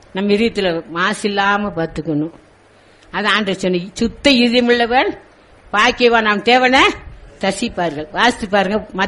நம்ம இதயத்துல மாசு இல்லாம பாத்துக்கணும். அது ஆண்டவர் சொன்ன சுத்த இதயமுள்ளவன் பாக்கியவான், நாம் தேவனை தசிப்பார்கள். வாசித்து பாருங்க.